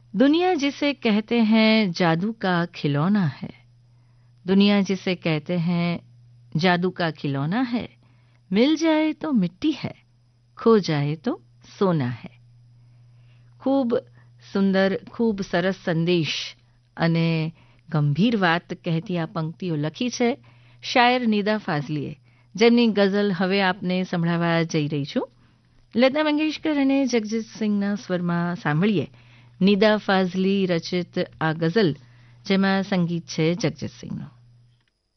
दुनिया जिसे कहते हैं जादू का खिलौना है, दुनिया जिसे कहते हैं जादू का खिलौना है, मिल जाए तो मिट्टी है, खो जाए तो સોના है. ખૂબ સુંદર, ખૂબ સરસ સંદેશ અને ગંભીર વાત કહેતી આ પંક્તિઓ લખી છે શાયર નિદા ફાઝલીએ, જેમની ગઝલ હવે આપને સંભળાવવા જઈ રહી છું. લતા મંગેશકર અને જગજીત સિંહના સ્વરમાં સાંભળીએ નિદા ફાઝલી રચિત આ ગઝલ, જેમાં સંગીત છે જગજીત સિંહનું.